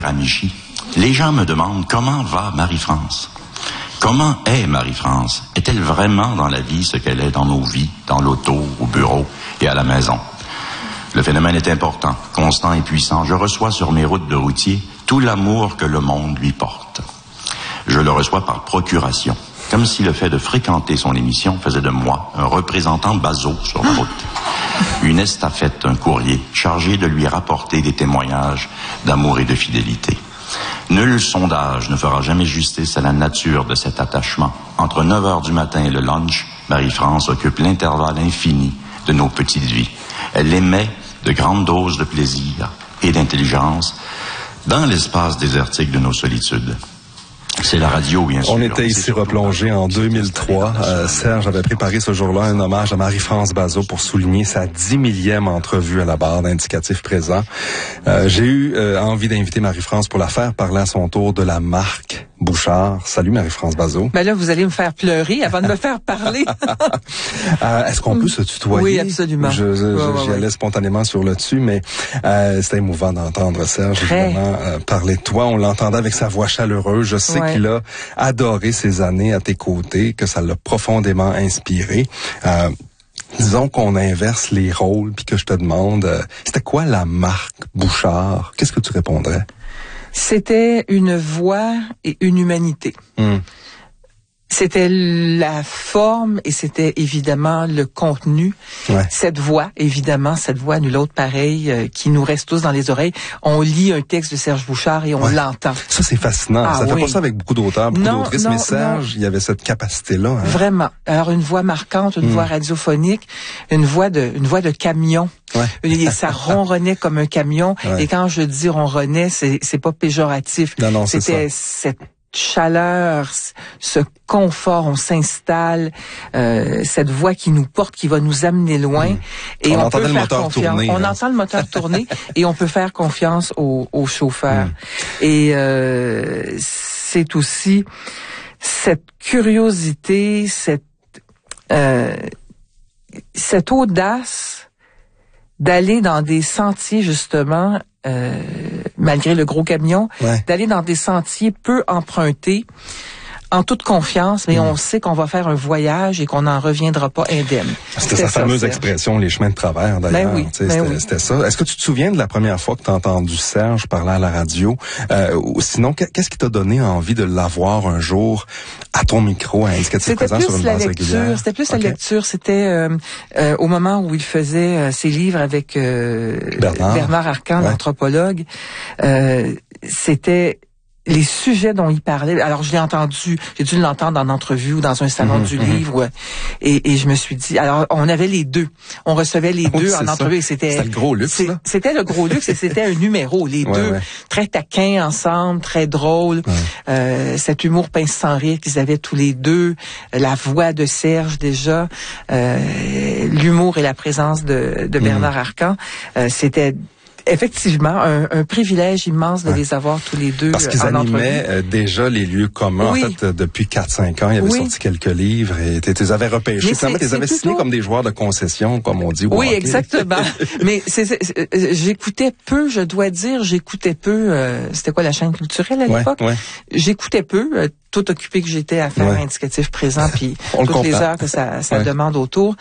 Amici, les gens me demandent comment va Marie-France. Comment est Marie-France? Est-elle vraiment dans la vie ce qu'elle est dans nos vies, dans l'auto, au bureau et à la maison? Le phénomène est important, constant et puissant. Je reçois sur mes routes de routier tout l'amour que le monde lui porte. Je le reçois par procuration, comme si le fait de fréquenter son émission faisait de moi un représentant Bazot sur la route. Une estafette, un courrier, chargé de lui rapporter des témoignages d'amour et de fidélité. Nul sondage ne fera jamais justice à la nature de cet attachement. Entre 9 heures du matin et le lunch, Marie-France occupe l'intervalle infini de nos petites vies. Elle émet de grandes doses de plaisir et d'intelligence dans l'espace désertique de nos solitudes. C'est la radio, bien sûr. On était ici replongé en 2003. Serge avait préparé ce jour-là un hommage à Marie-France Bazot pour souligner sa 10 millième entrevue à la barre d'Indicatif Présent. J'ai eu envie d'inviter Marie-France pour la faire parler à son tour de la marque Bouchard. Salut Marie-France Bazot. Ben là, vous allez me faire pleurer avant de me faire parler. Est-ce qu'on peut se tutoyer? Oui, absolument. J'y allais spontanément sur le dessus, mais c'était émouvant d'entendre Serge évidemment parler de toi. On l'entendait avec sa voix chaleureuse. Je sais qu'il a adoré ces années à tes côtés, que ça l'a profondément inspiré. Disons qu'on inverse les rôles, puis que je te demande, c'était quoi la marque Bouchard? Qu'est-ce que tu répondrais? C'était une voix et une humanité. C'était la forme et c'était évidemment le contenu. Ouais. Cette voix, nul autre pareil, qui nous reste tous dans les oreilles. On lit un texte de Serge Bouchard et on l'entend. Ça, c'est fascinant. Ça fait pas ça avec beaucoup d'auteurs, beaucoup d'autrices, mais Serge, il y avait cette capacité-là. Hein. Vraiment. Alors, une voix marquante, une voix radiophonique, une voix de camion. Ouais. Et ça ronronnait comme un camion. Ouais. Et quand je dis ronronnait, c'est pas péjoratif. Non, c'était cette chaleur, ce confort, on s'installe, cette voix qui nous porte, qui va nous amener loin, et on peut faire confiance. On entend le moteur tourner et on peut faire confiance au chauffeur. Et c'est aussi cette curiosité, cette audace d'aller dans des sentiers justement. Malgré le gros camion, d'aller dans des sentiers peu empruntés, en toute confiance, mais on sait qu'on va faire un voyage et qu'on n'en reviendra pas indemne. C'était sa fameuse expression, les chemins de travers, d'ailleurs. C'était ça. Est-ce que tu te souviens de la première fois que tu as entendu Serge parler à la radio? Ou sinon, qu'est-ce qui t'a donné envie de l'avoir un jour à ton micro, à Indicatif Présent sur une base régulière? C'était plus la lecture. C'était au moment où il faisait ses livres avec Bernard Arcan, l'anthropologue. C'était les sujets dont il parlait. Alors, j'ai dû l'entendre en entrevue ou dans un salon du livre, et je me suis dit, alors, on avait les deux. On recevait les deux en entrevue. C'était le gros luxe, là. C'était le gros luxe et c'était un numéro. Les deux, très taquins ensemble, très drôles. Cet humour pince sans rire qu'ils avaient tous les deux. La voix de Serge, déjà. L'humour et la présence de Bernard Arcan. C'était effectivement un privilège immense de les avoir tous les deux. Parce qu'ils animaient déjà les lieux communs. En fait, depuis 4-5 ans, il y avait sorti quelques livres et tu les avais repêchés. Tu les avais signés comme des joueurs de concession, comme on dit. Oui, exactement. Mais j'écoutais peu, je dois dire, c'était quoi la chaîne culturelle à l'époque? J'écoutais peu, tout occupé que j'étais à faire Indicatif Présent, puis toutes les heures que ça demande autour.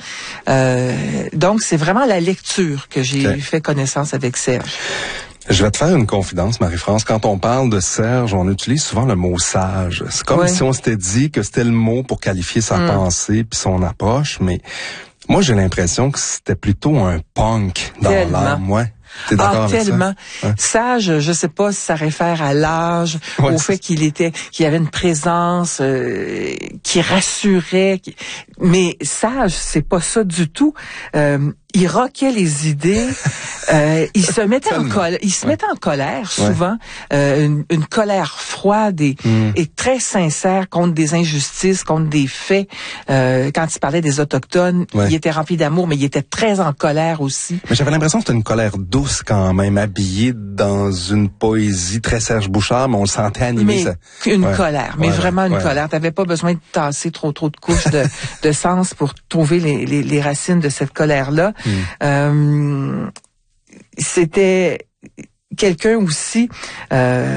Donc, c'est vraiment la lecture que j'ai fait connaissance avec Serge. Je vais te faire une confidence, Marie-France. Quand on parle de Serge, on utilise souvent le mot sage. C'est comme si on s'était dit que c'était le mot pour qualifier sa pensée puis son approche, mais moi, j'ai l'impression que c'était plutôt un punk dans l'âme. T'es d'accord avec tellement. Ça? Sage, je sais pas si ça réfère à l'âge, au fait qu'il avait une présence qui rassurait, mais sage, c'est pas ça du tout. Il roquait les idées, il se mettait en colère souvent, une colère froide et très sincère contre des injustices, contre des faits. Quand il parlait des Autochtones, il était rempli d'amour, mais il était très en colère aussi. Mais j'avais l'impression que c'était une colère douce quand même, habillée dans une poésie très Serge Bouchard, mais on le sentait animé. Mais une colère, mais vraiment une colère. T'avais pas besoin de tasser trop de couches de sens pour trouver les racines de cette colère-là. C'était quelqu'un aussi